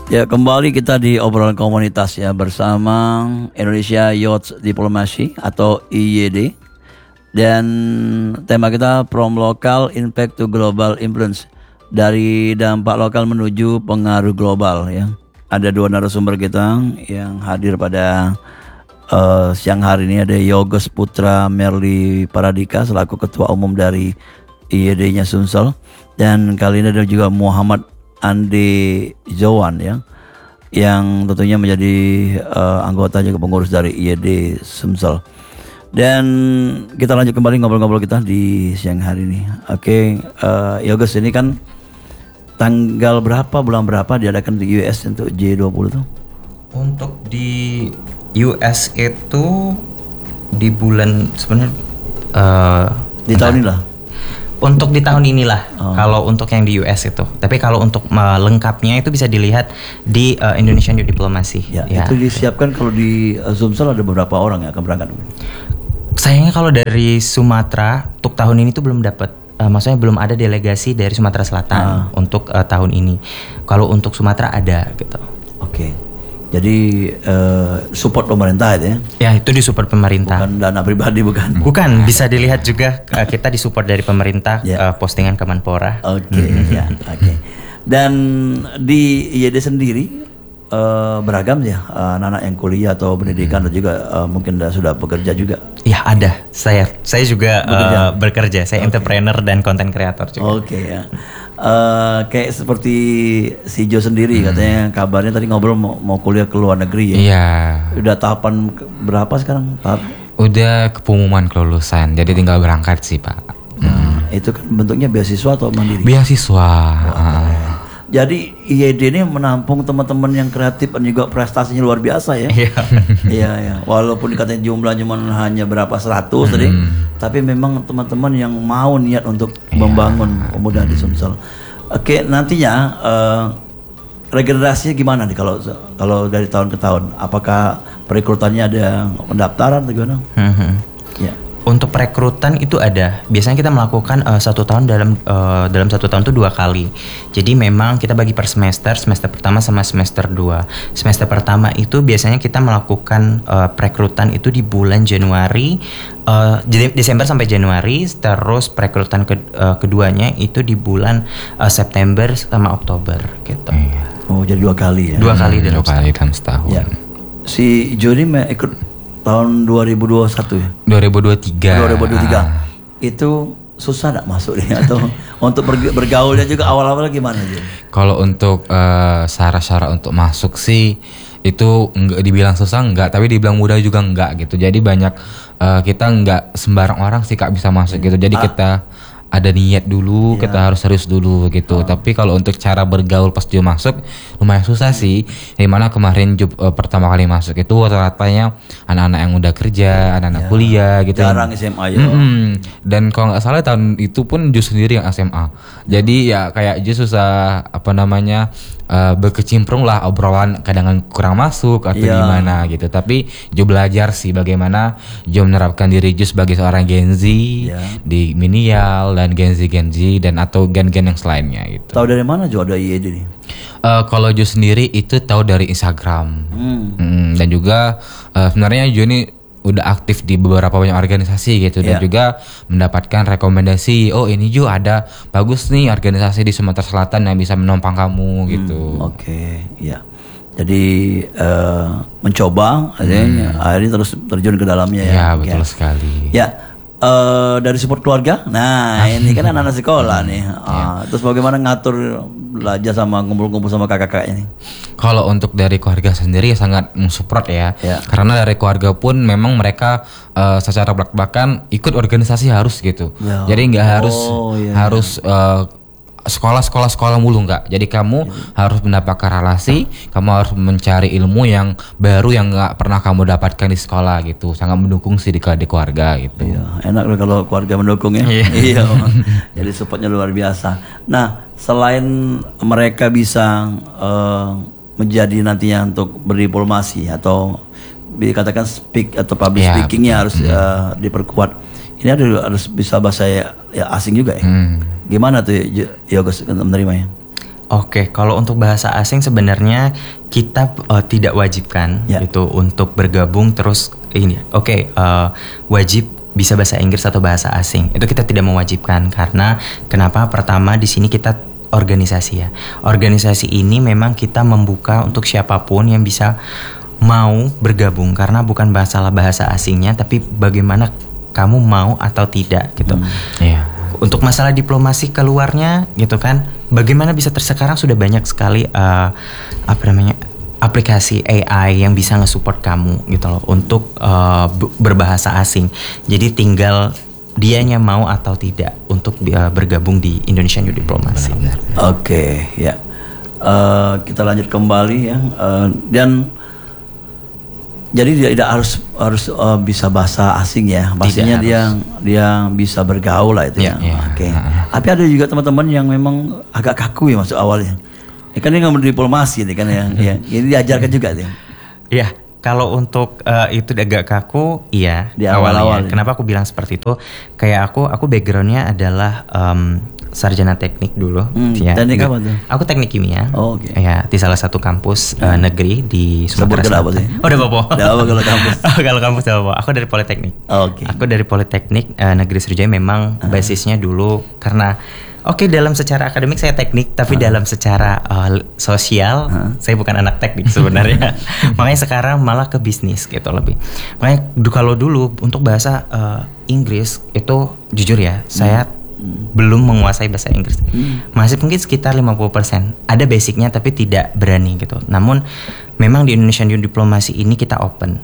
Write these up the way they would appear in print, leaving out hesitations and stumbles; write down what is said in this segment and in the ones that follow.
Ya, kembali kita di obrolan komunitas ya bersama Indonesia Youth Diplomacy atau IYD. Dan tema kita From Local Impact to Global Influence, dari dampak lokal menuju pengaruh global ya. Ada dua narasumber kita yang hadir pada siang hari ini. Ada Yoges Putra Merli Paradika selaku Ketua Umum dari IYD-nya Sumsel, dan kali ini ada juga Muhammad Andi Zowan ya, yang tentunya menjadi anggota juga pengurus dari IYD Sumsel. Dan kita lanjut kembali ngobrol-ngobrol kita di siang hari ini. Oke, Yoges, ini kan tanggal berapa, bulan berapa diadakan di US untuk G20 tuh? Untuk di US itu di bulan sebenarnya di tahun inilah. Untuk di tahun inilah kalau untuk yang di US itu. Tapi kalau untuk lengkapnya itu bisa dilihat di Indonesian Youth Diplomacy. Ya, itu disiapkan kalau di Sumsel ada beberapa orang yang akan berangkat. Sayangnya kalau dari Sumatera untuk tahun ini tuh belum dapat. Maksudnya belum ada delegasi dari Sumatera Selatan untuk tahun ini. Kalau untuk Sumatera ada gitu. Oke. Jadi support pemerintah itu ya? Ya, itu disupport pemerintah. Bukan dana pribadi, bukan? Bukan, bisa dilihat juga kita disupport dari pemerintah, postingan Kemenpora. Oke. Dan di IYD sendiri beragam ya anak-anak yang kuliah atau pendidikan, dan juga mungkin sudah bekerja juga. Ya, ada. Saya juga bekerja. Saya entrepreneur dan content creator juga. Oke ya. Kayak seperti si Jo sendiri katanya kabarnya tadi ngobrol mau kuliah ke luar negeri ya. Iya. Udah tahapan berapa sekarang? Udah ke pengumuman kelulusan, jadi tinggal berangkat sih Pak. Itu kan bentuknya beasiswa atau mandiri? Beasiswa. Jadi IYD ini menampung teman-teman yang kreatif dan juga prestasinya luar biasa ya. Iya. Walaupun dikatakan jumlah cuma hanya berapa 100 tadi, tapi memang teman-teman yang mau niat untuk membangun pemuda di Sumsel. Oke, nantinya regenerasinya gimana nih kalau dari tahun ke tahun? Apakah perekrutannya ada pendaftaran atau gimana? Ya. Untuk perekrutan itu ada. Biasanya kita melakukan 1 tahun dalam 1 tahun itu 2 kali. Jadi memang kita bagi per semester pertama sama semester 2. Semester pertama itu biasanya kita melakukan perekrutan itu di bulan Januari, Desember sampai Januari. Terus perekrutan keduanya itu di bulan September sama Oktober gitu. Oh, jadi 2 kali ya? 2 kali dalam setahun. Ya. Si Joni ikut tahun 2021 ya? 2023. Itu susah gak masuk nih? Atau untuk bergaulnya juga awal-awal gimana aja? Kalau untuk syarat-syarat untuk masuk sih itu enggak dibilang susah enggak, tapi dibilang mudah juga enggak gitu. Jadi banyak kita enggak sembarang orang sih Kak bisa masuk gitu. Jadi kita ada niat dulu, kita harus serius dulu gitu. Tapi kalau untuk cara bergaul pas dia masuk lumayan susah sih. Dimana kemarin pertama kali masuk itu rata-ratanya anak-anak yang udah kerja, anak-anak kuliah gitu. Jarang SMA ya. Dan kalau nggak salah tahun itu pun Jus sendiri yang SMA. Jadi ya kayak Jus susah berkecimpung lah, obrolan kadang kurang masuk atau gimana gitu. Tapi Jo belajar sih bagaimana Jo menerapkan diri Jo sebagai seorang Gen Z di Minial dan Gen Z dan atau gen-gen yang selainnya gitu. Tahu dari mana Jo ada IYD nih? Kalau Jo sendiri itu tahu dari Instagram. Dan juga sebenarnya Jo ini udah aktif di beberapa banyak organisasi gitu, dan juga mendapatkan rekomendasi, oh ini Jo ada bagus nih organisasi di Sumatera Selatan yang bisa menopang kamu gitu. Oke, ya. Jadi mencoba, akhirnya terus terjun ke dalamnya ya. Ya betul sekali. Ya. Dari support keluarga, nah ini kan anak-anak sekolah nih. Terus bagaimana ngatur belajar sama kumpul-kumpul sama kakak-kakaknya nih? Kalau untuk dari keluarga sendiri ya sangat mensupport ya. Karena dari keluarga pun memang mereka secara belak-belakan ikut organisasi harus gitu. Jadi nggak harus sekolah mulu nggak. Jadi kamu harus mendapatkan relasi, kamu harus mencari ilmu yang baru yang nggak pernah kamu dapatkan di sekolah gitu. Sangat mendukung sih di keluarga gitu. Iya, enak kalau keluarga mendukung ya. Iya. Jadi supportnya luar biasa. Nah, selain mereka bisa menjadi nantinya untuk berdiplomasi atau dikatakan speak atau public speakingnya harus diperkuat. Ini harus bisa bahasa asing juga ya. Gimana tuh Yoges menerimanya? Oke, kalau untuk bahasa asing sebenarnya kita tidak wajibkan itu untuk bergabung terus ini. Wajib bisa bahasa Inggris atau bahasa asing. Itu kita tidak mewajibkan karena kenapa? Pertama di sini kita organisasi ya. Organisasi ini memang kita membuka untuk siapapun yang bisa mau bergabung karena bukan masalah bahasa asingnya tapi bagaimana kamu mau atau tidak gitu. Untuk masalah diplomasi keluarnya gitu kan, bagaimana bisa sekarang sudah banyak sekali aplikasi AI yang bisa nge-support kamu gitu loh untuk berbahasa asing. Jadi tinggal dianya mau atau tidak untuk bergabung di Indonesian Youth Diplomacy. Oke, ya. Kita lanjut kembali ya. Dan jadi dia tidak harus bisa bahasa asing ya. Pastinya dia bisa bergaul lah itu ya. Oke. Tapi ada juga teman-teman yang memang agak kaku ya masuk awalnya. Ya kan dia nggak berdiplomasi nih kan yang ini diajarkan juga tuh. Iya. Kalau untuk itu agak kaku, iya di awal-awal. Kenapa aku bilang seperti itu? Kayak aku backgroundnya adalah sarjana teknik dulu. Teknik apa tuh? Aku teknik kimia. Oh, oke. Ya di salah satu kampus negeri di Sumatera Selatan. Sih? Oh, udah apa? Kalau kampus. Kalau kampus apa? Aku dari Politeknik. Oke. Aku dari Politeknik Negeri Sriwijaya memang basisnya dulu karena dalam secara akademik saya teknik, tapi dalam secara sosial saya bukan anak teknik sebenarnya. Makanya sekarang malah ke bisnis gitu lebih. Makanya kalau dulu untuk bahasa Inggris itu jujur ya, saya belum menguasai bahasa Inggris. Masih mungkin sekitar 50%. Ada basicnya tapi tidak berani gitu. Namun memang di Indonesian Youth Diplomacy ini kita open.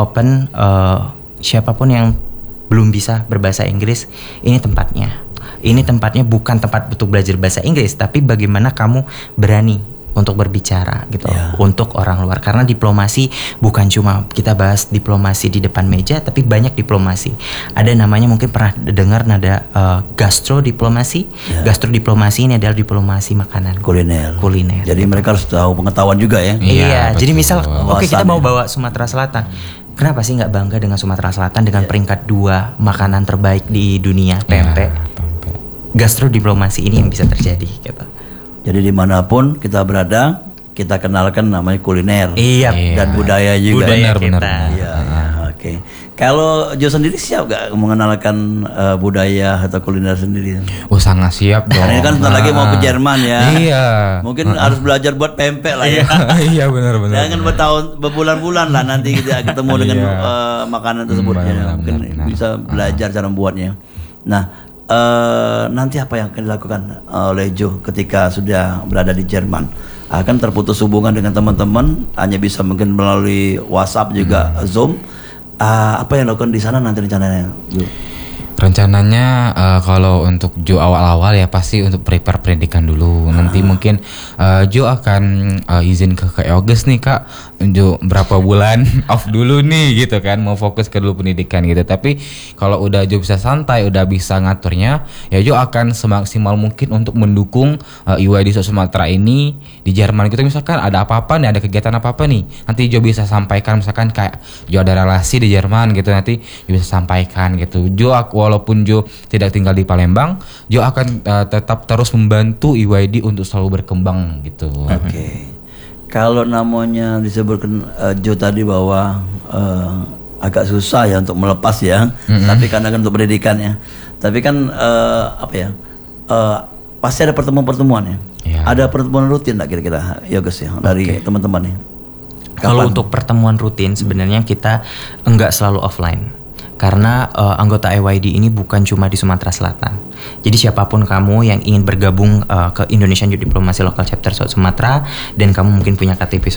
Siapapun yang belum bisa berbahasa Inggris, ini tempatnya. Ini tempatnya bukan tempat untuk belajar bahasa Inggris, tapi bagaimana kamu berani untuk berbicara gitu untuk orang luar. Karena diplomasi bukan cuma kita bahas diplomasi di depan meja, tapi banyak diplomasi. Ada namanya mungkin pernah dengar nada gastrodiplomasi. Gastrodiplomasi ini adalah diplomasi makanan, kuliner. Jadi mereka harus tahu pengetahuan juga ya. Iya. Jadi misal kita mau bawa Sumatera Selatan. Kenapa sih nggak bangga dengan Sumatera Selatan dengan peringkat 2 makanan terbaik di dunia, pempek? Gastrodiplomasi ini yang bisa terjadi gitu. Jadi dimanapun kita berada, kita kenalkan namanya kuliner. Dan budaya juga. Benar. Oke. Kalau Jo sendiri siap gak mengenalkan budaya atau kuliner sendiri? Oh, sangat siap dong. Karena ini kan sebentar lagi mau ke Jerman ya. Iya. Mungkin harus belajar buat pempek lah ya. Iya benar. Jangan berbulan-bulan lah nanti kita ketemu dengan makanan tersebut. Mungkin bisa belajar cara membuatnya. Nah, nanti apa yang akan dilakukan oleh Jo ketika sudah berada di Jerman? Akan terputus hubungan dengan teman-teman, hanya bisa mungkin melalui WhatsApp juga, Zoom. Apa yang dilakukan di sana nanti rencananya, Jo? Rencananya kalau untuk Jo awal-awal ya pasti untuk prepare pendidikan dulu. Nanti mungkin Jo akan izin ke Yoges nih Kak, Jo berapa bulan off dulu nih gitu kan, mau fokus ke dulu pendidikan gitu. Tapi kalau udah Jo bisa santai, udah bisa ngaturnya, ya Jo akan semaksimal mungkin untuk mendukung IWD Sumatera ini di Jerman gitu. Misalkan ada apa-apa nih, ada kegiatan apa-apa nih, nanti Jo bisa sampaikan. Misalkan kayak Jo ada relasi di Jerman gitu, nanti Jo bisa sampaikan gitu. Walaupun Jo tidak tinggal di Palembang, Jo akan tetap terus membantu IWD untuk selalu berkembang gitu. Oke. Kalau namanya disebutkan Jo tadi bahwa agak susah ya untuk melepas ya, tapi karena kan untuk pendidikannya. Tapi kan pasti ada pertemuan-pertemuan ya. Ada pertemuan rutin nggak kira-kira Yoges ya dari teman-teman nih? Kalau untuk pertemuan rutin sebenarnya kita enggak selalu offline. Karena anggota IWD ini bukan cuma di Sumatera Selatan. Jadi siapapun kamu yang ingin bergabung ke Indonesian Youth Diplomacy Local Chapter South Sumatera dan kamu mungkin punya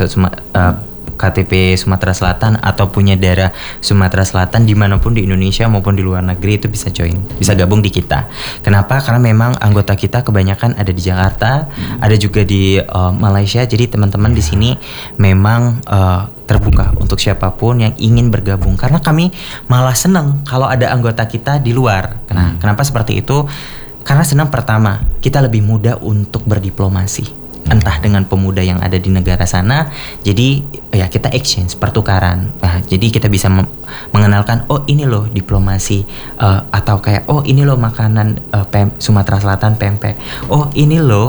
KTP Sumatera Selatan atau punya daerah Sumatera Selatan dimanapun di Indonesia maupun di luar negeri itu bisa join, bisa gabung di kita. Kenapa? Karena memang anggota kita kebanyakan ada di Jakarta, ada juga di Malaysia. Jadi teman-teman di sini memang terbuka untuk siapapun yang ingin bergabung. Karena kami malah senang kalau ada anggota kita di luar. Kenapa seperti itu? Karena senang pertama kita lebih mudah untuk berdiplomasi. entah dengan pemuda yang ada di negara sana. Jadi ya kita exchange, pertukaran. Nah, jadi kita bisa mengenalkan, oh ini loh diplomasi, atau kayak oh ini loh makanan Sumatera Selatan pempek. Oh ini loh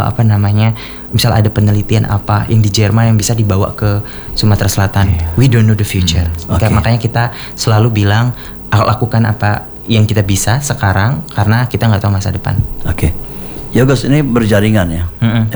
misal ada penelitian apa yang di Jerman yang bisa dibawa ke Sumatera Selatan. We don't know the future. Makanya kita selalu bilang lakukan apa yang kita bisa sekarang karena kita nggak tahu masa depan. Oke. Yogos ini berjaringan ya.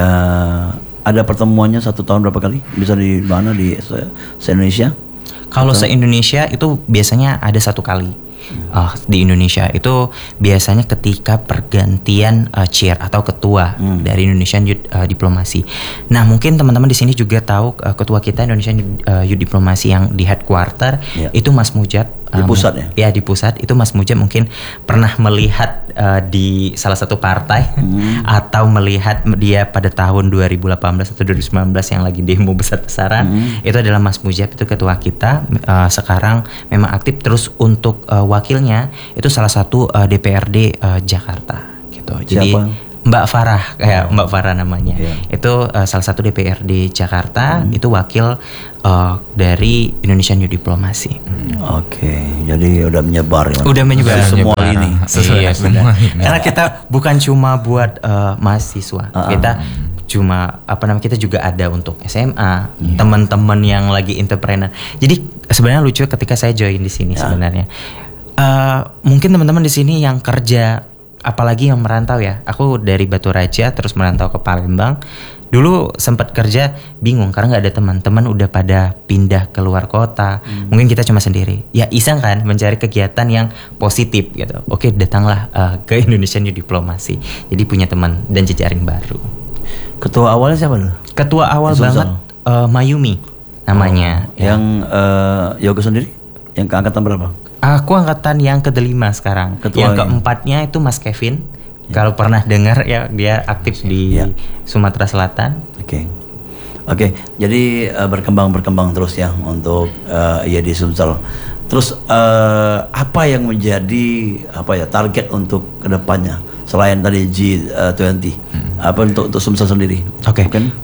Ada pertemuannya 1 tahun berapa kali? Bisa di mana di se-Indonesia? Kalau se-Indonesia itu biasanya ada 1 kali. Di Indonesia itu biasanya ketika pergantian chair atau ketua dari Indonesian Youth Diplomasi. Nah mungkin teman-teman di sini juga tahu ketua kita Indonesian Youth Diplomasi yang di headquarter itu Mas Mujab. Di pusat ya? Ya di pusat itu Mas Mujab mungkin pernah melihat di salah satu partai atau melihat dia pada tahun 2018 atau 2019 yang lagi demo besar-besaran. Itu adalah Mas Mujab, itu ketua kita. Sekarang memang aktif. Terus untuk wakilnya itu salah satu DPRD Jakarta gitu. Jadi Mbak Farah, kayak Mbak Farah namanya. Itu salah satu DPRD Jakarta, itu wakil dari Indonesian Youth Diplomasi. Oke, jadi udah menyebar ya. Udah menyebar semua ini. Iya, semua ini. Karena kita bukan cuma buat mahasiswa. Kita cuma kita juga ada untuk SMA, teman-teman yang lagi entrepreneur. Jadi sebenarnya lucu ketika saya join di sini sebenarnya. Mungkin teman-teman di sini yang kerja, apalagi yang merantau ya. Aku dari Batu Raja terus merantau ke Palembang. Dulu sempat kerja bingung karena nggak ada teman-teman, udah pada pindah ke luar kota. Mungkin kita cuma sendiri. Ya iseng kan mencari kegiatan yang positif gitu. Oke, datanglah ke Indonesian Youth Diplomasi. Jadi punya teman dan jejaring baru. Ketua awalnya siapa dulu? Ketua awal banget Mayumi namanya. Yang Yogo sendiri? Yang keangkatan berapa? Aku angkatan yang ke-5 sekarang. Yang ke-4-nya itu Mas Kevin. Kalau pernah dengar ya, dia aktif di Sumatera Selatan. Oke. Jadi berkembang terus ya untuk di Sumsel. Terus apa yang menjadi target untuk kedepannya selain tadi G20? Apa untuk Sumsel sendiri? Oke.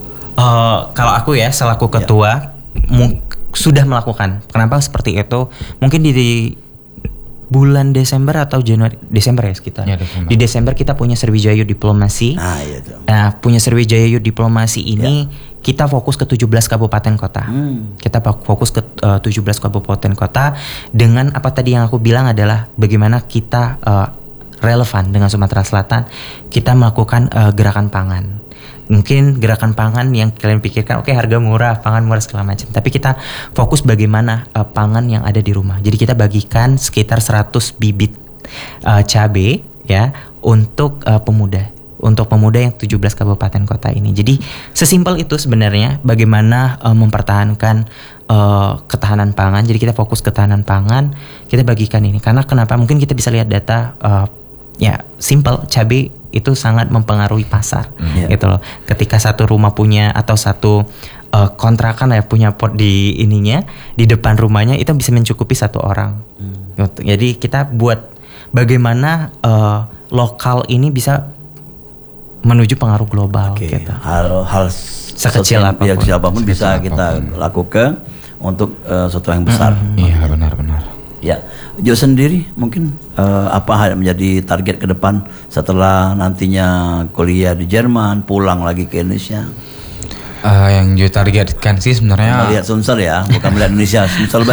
Kalau aku ya selaku ketua sudah melakukan. Kenapa seperti itu? Mungkin di bulan Desember atau Desember ya sekitar. Desember. Di Desember kita punya Sriwijaya Youth Diplomasi. Nah, punya Sriwijaya Youth Diplomasi ini kita fokus ke 17 kabupaten kota. Kita fokus ke 17 kabupaten kota dengan apa tadi yang aku bilang adalah bagaimana kita relevan dengan Sumatera Selatan. Kita melakukan gerakan pangan. Mungkin gerakan pangan yang kalian pikirkan harga murah, pangan murah segala macam. Tapi kita fokus bagaimana pangan yang ada di rumah. Jadi kita bagikan sekitar 100 bibit cabai ya untuk pemuda. Untuk pemuda yang 17 kabupaten kota ini. Jadi sesimpel itu sebenarnya bagaimana mempertahankan ketahanan pangan. Jadi kita fokus ketahanan pangan, kita bagikan ini. Karena kenapa? Mungkin kita bisa lihat data simple, cabai itu sangat mempengaruhi pasar gitu loh. Ketika satu rumah punya atau satu kontrakan punya pot di ininya di depan rumahnya, itu bisa mencukupi 1 orang. Jadi kita buat bagaimana lokal ini bisa menuju pengaruh global gitu. Hal sekecil apapun bisa kita lakukan untuk sesuatu yang besar. Iya, benar-benar. Ya, Jo sendiri mungkin apa yang menjadi target ke depan setelah nantinya kuliah di Jerman, pulang lagi ke Indonesia? Yang Jo targetkan sih sebenarnya melihat Sumsel ya, bukan melihat Indonesia. Sumsel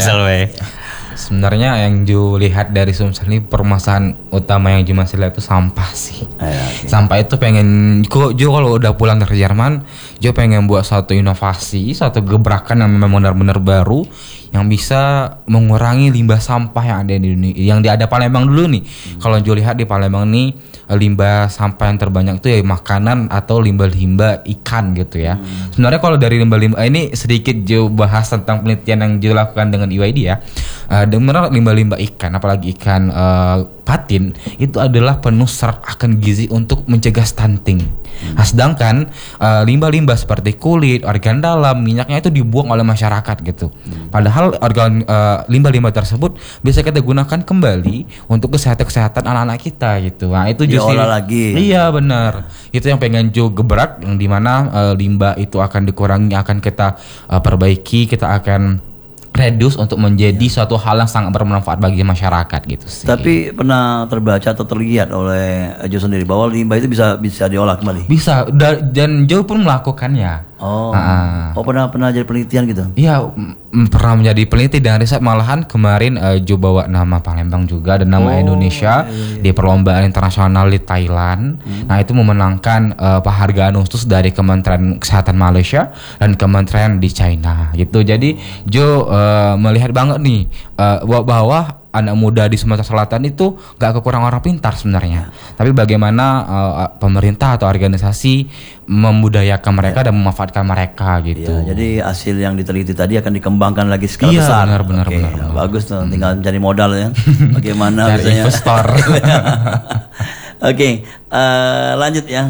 Sebenarnya yang Jo lihat dari Sumsel ini, permasalahan utama yang Jo masih lihat itu sampah sih. Sampah itu Jo kalau udah pulang dari Jerman, Jo pengen buat suatu inovasi, suatu gebrakan yang memang benar-benar baru, yang bisa mengurangi limbah sampah yang ada di Indonesia, yang ada Palembang dulu nih. Kalau Jo lihat di Palembang nih, limbah sampah yang terbanyak itu ya makanan atau limbah-limbah ikan gitu ya. Sebenarnya kalau dari limbah-limbah ini sedikit Jo bahas tentang penelitian yang Jo lakukan dengan UID ya. Benar limbah-limbah ikan, apalagi ikan patin, itu adalah penuh serat akan gizi untuk mencegah stunting. Nah, sedangkan limbah-limbah seperti kulit, organ dalam, minyaknya itu dibuang oleh masyarakat gitu. Padahal limbah-limbah tersebut bisa kita gunakan kembali untuk kesehatan anak-anak kita gitu. Nah, itu justru diolah lagi. Iya benar. Itu yang pengen Jo gebrak, yang dimana limbah itu akan dikurangi, akan kita perbaiki, kita akan reduce untuk menjadi suatu hal yang sangat bermanfaat bagi masyarakat gitu sih. Tapi pernah terbaca atau terlihat oleh Jo sendiri bahwa limbah itu bisa diolah kembali? Bisa, dan Jo pun melakukannya. Oh, pernah jadi penelitian gitu? Iya, pernah menjadi peneliti dan riset, malahan kemarin Jo bawa nama Palembang juga dan nama Indonesia di perlombaan internasional di Thailand. Nah, itu memenangkan penghargaan khusus dari Kementerian Kesehatan Malaysia dan Kementerian di China gitu. Jadi Jo melihat banget nih bahwa anak muda di Sumatera Selatan itu gak kekurangan orang pintar sebenarnya. Tapi bagaimana pemerintah atau organisasi membudayakan mereka dan memanfaatkan mereka gitu. Ya, jadi hasil yang diteliti tadi akan dikembangkan lagi skala besar. Benar. Bagus tuh, tinggal mencari modal ya. Bagaimana Dari biasanya investor. Oke, lanjut ya.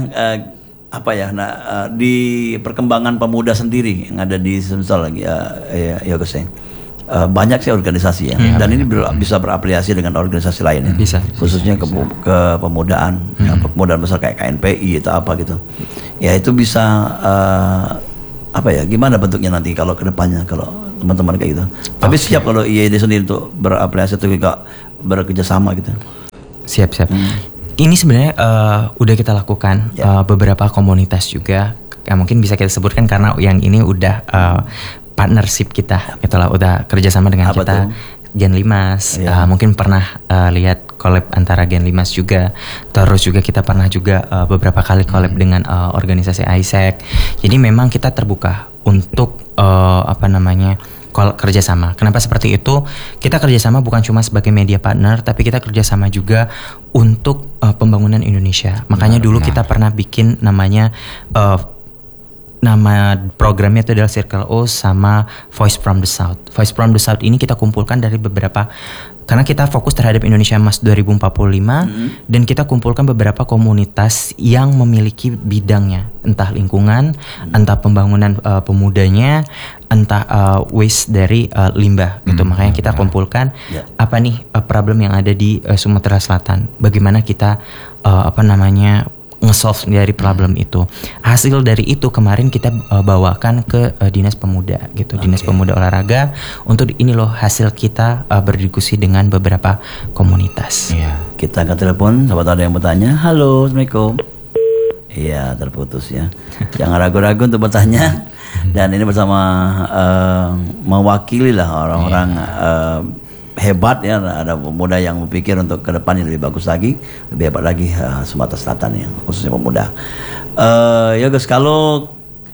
Di perkembangan pemuda sendiri yang ada di Sumsel lagi ya Gus. Banyak sih organisasi ya, dan ini bisa berafiliasi dengan organisasi lain ya. Bisa. Khususnya ke pemudaan, pemudaan besar kayak KNPI atau apa gitu. Ya itu bisa gimana bentuknya nanti kalau kedepannya kalau teman-teman kayak gitu. Tapi siap kalau IED sendiri untuk berafiliasi atau juga bekerja sama gitu. Siap. Ini sebenarnya udah kita lakukan beberapa komunitas juga. Mungkin bisa kita sebutkan karena yang ini udah partnership kita, itulah udah kerjasama dengan kita. Gen Limas, mungkin pernah lihat collab antara Gen Limas juga. Terus juga kita pernah juga beberapa kali collab dengan organisasi ISEC. Jadi memang kita terbuka untuk kerjasama. Kenapa seperti itu? Kita kerjasama bukan cuma sebagai media partner, tapi kita kerjasama juga untuk pembangunan Indonesia. Makanya dulu kita pernah bikin namanya nama programnya itu adalah Circle O sama Voice from the South. Voice from the South ini kita kumpulkan dari beberapa, karena kita fokus terhadap Indonesia Emas 2045 dan kita kumpulkan beberapa komunitas yang memiliki bidangnya, entah lingkungan, entah pembangunan pemudanya, entah waste dari limbah gitu. Makanya kita kumpulkan apa nih problem yang ada di Sumatera Selatan. Bagaimana kita nge-solve dari problem itu. Hasil dari itu kemarin kita bawakan ke Dinas Pemuda gitu, Dinas Pemuda Olahraga, untuk ini loh hasil kita berdiskusi dengan beberapa komunitas. Kita angkat telepon, sahabat ada yang bertanya. Halo, Assalamualaikum. Iya, terputus ya. Jangan ragu-ragu untuk bertanya. Dan ini bersama mewakili lah orang-orang hebat ya, ada pemuda yang berpikir untuk ke depan yang lebih bagus lagi, lebih hebat lagi Sumatera Selatan yang khususnya pemuda. Ya guys, kalau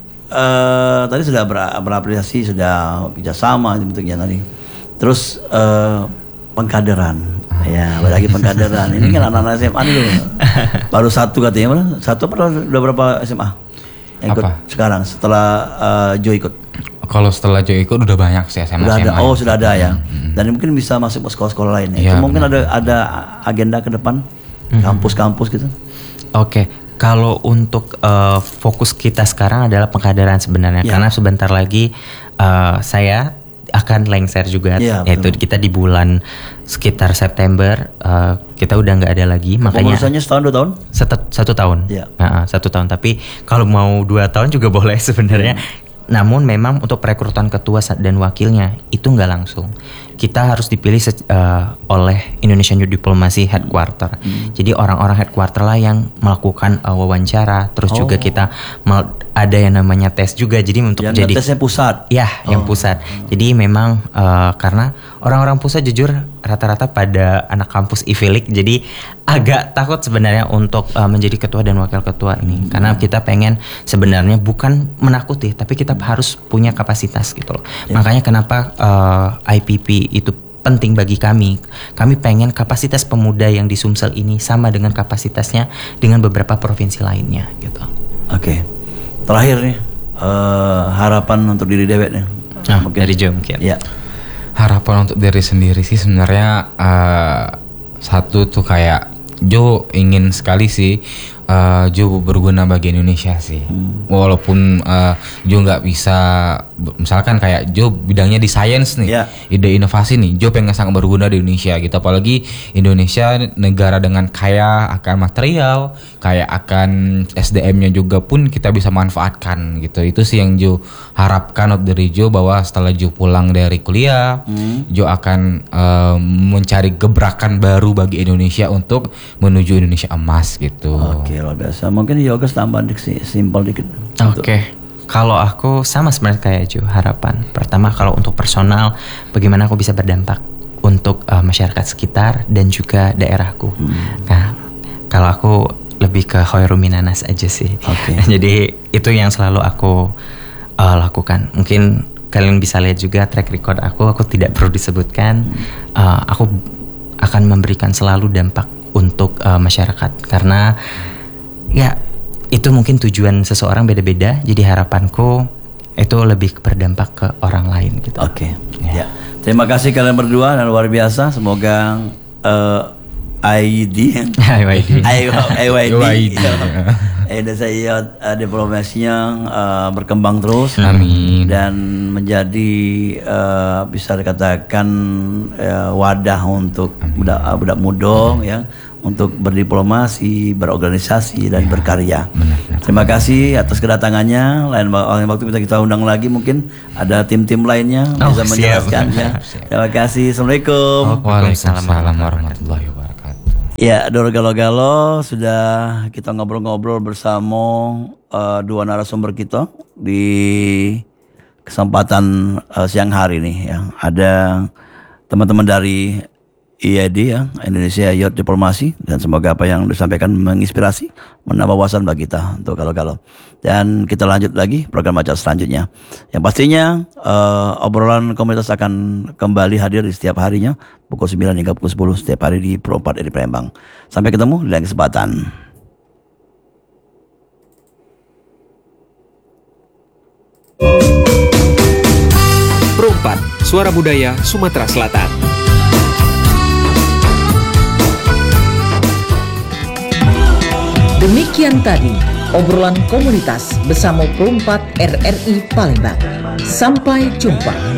tadi sudah beraplikasi, sudah kerjasama bentuknya tadi. Terus pengkaderan, ya lagi pengkaderan. Ini kan anak-anak SMA dulu, baru satu katanya, satu udah berapa SMA yang ikut sekarang setelah Jo ikut? Kalau setelah Jo ikut udah banyak sih SMA. Sudah ada ya. Dan mungkin bisa masuk ke sekolah-sekolah lain ya. Mungkin ada agenda ke depan kampus-kampus gitu. Oke. Kalau untuk fokus kita sekarang adalah pengkaderan sebenarnya, karena sebentar lagi saya akan lengser juga, yaitu kita di bulan sekitar September kita udah nggak ada lagi. Makanya pengurusannya setahun 2 tahun? Satu tahun. 1 tahun. Tapi kalau mau 2 tahun juga boleh sebenarnya. Namun memang untuk perekrutan ketua dan wakilnya itu nggak langsung. Kita harus dipilih oleh Indonesian Youth Diplomacy Headquarter. Jadi orang-orang headquarter lah yang melakukan wawancara. Terus juga kita ada yang namanya tes juga. Jadi untuk yang jadi tesnya pusat. Ya, yang pusat. Jadi memang karena orang-orang pusat jujur rata-rata pada anak kampus Ivilik, jadi agak takut sebenarnya untuk menjadi ketua dan wakil ketua ini. Karena kita pengen sebenarnya bukan menakuti, tapi kita harus punya kapasitas gitu loh. Makanya kenapa IPP itu penting bagi kami. Kami pengen kapasitas pemuda yang di Sumsel ini sama dengan kapasitasnya dengan beberapa provinsi lainnya gitu. Oke. Terakhir nih, harapan untuk diri Dewek nih. Dari Jo mungkin. Ya. Harapan untuk diri sendiri sih sebenarnya satu tuh kayak Jo ingin sekali sih Jo berguna bagi Indonesia sih. Walaupun Jo nggak bisa, misalkan kayak Jo bidangnya di sains nih, Ya. ide inovasi nih, Jo pengen sangat berguna di Indonesia gitu. Apalagi Indonesia negara dengan kaya akan material, kaya akan SDM-nya juga pun kita bisa manfaatkan gitu. Itu sih yang Jo harapkan dari Jo, bahwa setelah Jo pulang dari kuliah, Jo akan mencari gebrakan baru bagi Indonesia untuk menuju Indonesia emas gitu. Oke, luar biasa. Mungkin Yogas tambahan simpel dikit. Oke. Kalau aku sama sebenarnya kayak Jo, harapan pertama kalau untuk personal, bagaimana aku bisa berdampak untuk masyarakat sekitar dan juga daerahku. Nah, kalau aku lebih ke khairu minanas aja sih. Oke. Jadi itu yang selalu aku lakukan. Mungkin kalian bisa lihat juga track record aku tidak perlu disebutkan. Aku akan memberikan selalu dampak untuk masyarakat, karena ya itu mungkin tujuan seseorang beda-beda. Jadi harapanku itu lebih berdampak ke orang lain gitu. Oke. Ya. Terima kasih kalian berdua dan luar biasa. Semoga IYD Indonesia Youth diplomasinya berkembang terus. Amin. Dan menjadi bisa dikatakan wadah untuk budak muda ya, untuk berdiplomasi, berorganisasi dan berkarya. Terima kasih atas kedatangannya. Lain waktu kita undang lagi, mungkin ada tim-tim lainnya bisa menjelaskan ya. Terima kasih. Assalamualaikum. Waalaikumsalam warahmatullahi wabarakatuh. Ya, Dor Galo-Galo, sudah kita ngobrol-ngobrol bersama dua narasumber kita di kesempatan siang hari ini ya. Ada teman-teman dari IYD ya, Indonesia Youth Diplomasi, dan semoga apa yang disampaikan menginspirasi, menambah wawasan bagi kita untuk Galo-Galo. Dan kita lanjut lagi program acara selanjutnya. Yang pastinya obrolan komunitas akan kembali hadir di setiap harinya pukul 9 hingga pukul 10 setiap hari di Pro 4 di Palembang. Sampai ketemu di lain kesempatan. Pro 4, Suara Budaya Sumatera Selatan. Demikian tadi obrolan komunitas bersama Pro 4 RRI Palembang. Sampai jumpa.